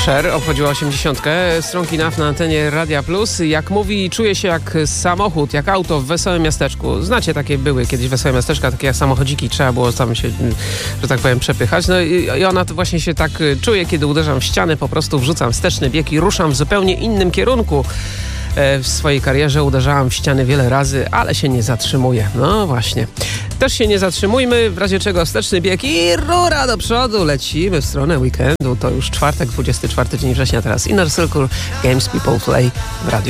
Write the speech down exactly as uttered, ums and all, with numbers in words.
Cher obchodziła osiemdziesiątkę. Strong Enough na antenie Radia Plus. Jak mówi, czuje się jak samochód, jak auto w wesołym miasteczku. Znacie, takie były kiedyś wesołe miasteczka, takie jak samochodziki. Trzeba było tam się, że tak powiem, przepychać. No i, i ona to właśnie się tak czuje, kiedy uderzam w ścianę. Po prostu wrzucam wsteczny bieg i ruszam w zupełnie innym kierunku. W swojej karierze uderzałam w ściany wiele razy, ale się nie zatrzymuję. No właśnie. Też się nie zatrzymujmy, w razie czego wsteczny bieg i rura do przodu. Lecimy w stronę weekendu. To już czwartek, dwudziesty czwarty dzień września. Teraz Inner Circle, Games People Play w radiu.